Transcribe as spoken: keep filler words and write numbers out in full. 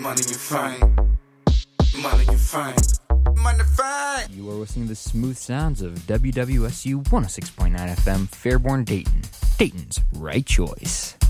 Money and fame. Money and fame. Money and fame. You are listening to the smooth sounds of W W S U one oh six point nine F M, Fairborn, Dayton. Dayton's right choice.